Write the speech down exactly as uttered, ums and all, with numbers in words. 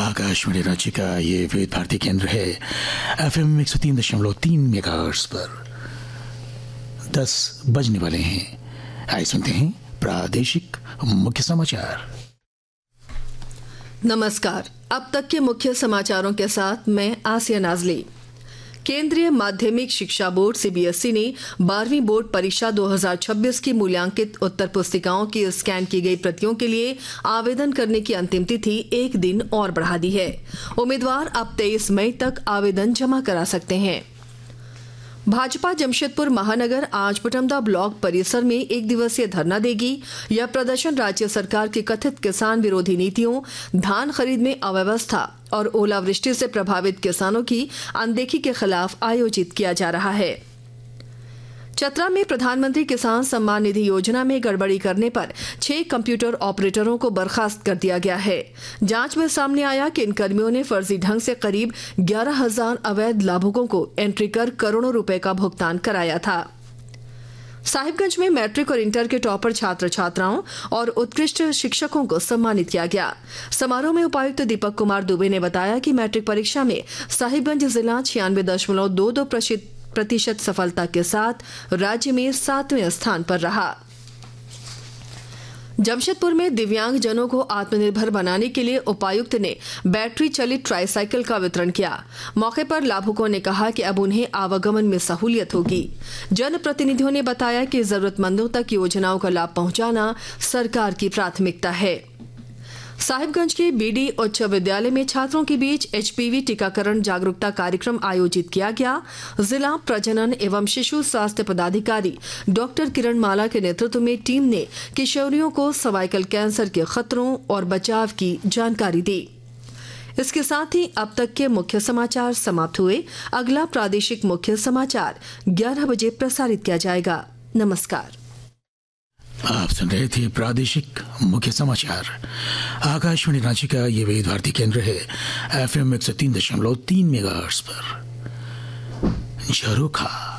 आकाशवाणी रांची का ये विविध भारती केंद्र है। एफएम एक सौ तीन दशमलव तीन मेगाहर्ट्ज पर दस बजने वाले हैं। आइए सुनते हैं प्रादेशिक मुख्य समाचार। नमस्कार, अब तक के मुख्य समाचारों के साथ मैं आसिया नाजली। केंद्रीय माध्यमिक शिक्षा बोर्ड सीबीएसई ने बारहवीं बोर्ड परीक्षा दो हज़ार छब्बीस की मूल्यांकित उत्तर पुस्तिकाओं की स्कैन की गई प्रतियों के लिए आवेदन करने की अंतिम तिथि एक दिन और बढ़ा दी है। उम्मीदवार अब तेईस मई तक आवेदन जमा करा सकते हैं। भाजपा जमशेदपुर महानगर आज पुटमदा ब्लॉक परिसर में एक दिवसीय धरना देगी। यह प्रदर्शन राज्य सरकार की कथित किसान विरोधी नीतियों, धान खरीद में अव्यवस्था और ओलावृष्टि से प्रभावित किसानों की अनदेखी के खिलाफ आयोजित किया जा रहा है। चतरा में प्रधानमंत्री किसान सम्मान निधि योजना में गड़बड़ी करने पर छह कंप्यूटर ऑपरेटरों को बर्खास्त कर दिया गया है। जांच में सामने आया कि इन कर्मियों ने फर्जी ढंग से करीब ग्यारह हजार अवैध लाभुकों को एंट्री कर करोड़ों रुपए का भुगतान कराया था। साहिबगंज में मैट्रिक और इंटर के टॉपर छात्र छात्राओं और उत्कृष्ट शिक्षकों को सम्मानित किया गया। समारोह में उपायुक्त दीपक कुमार दुबे ने बताया कि मैट्रिक परीक्षा में साहिबगंज जिला छियानवे दशमलव दो दो प्रतिशत सफलता के साथ राज्य में सातवें स्थान पर रहा। जमशेदपुर में दिव्यांग जनों को आत्मनिर्भर बनाने के लिए उपायुक्त ने बैटरी चलित ट्राईसाइकिल का वितरण किया। मौके पर लाभुकों ने कहा कि अब उन्हें आवागमन में सहूलियत होगी। जनप्रतिनिधियों ने बताया कि जरूरतमंदों तक योजनाओं का लाभ पहुंचाना सरकार की प्राथमिकता है। साहिबगंज के बीडी उच्च विद्यालय में छात्रों के बीच एचपीवी टीकाकरण जागरूकता कार्यक्रम आयोजित किया गया। जिला प्रजनन एवं शिशु स्वास्थ्य पदाधिकारी डॉक्टर किरण माला के नेतृत्व में टीम ने किशोरियों को सर्वाइकल कैंसर के खतरों और बचाव की जानकारी दी। इसके साथ ही अब तक के मुख्य समाचार समाप्त हुए। अगला प्रादेशिक मुख्य समाचार ग्यारह बजे प्रसारित किया जाएगा। नमस्कार। आप सुन रहे थे प्रादेशिक मुख्य समाचार। आकाशवाणी रांची का ये विविध भारती केंद्र है। एफएम एक सौ तीन दशमलव तीन मेगाहर्ट्ज पर झरोखा।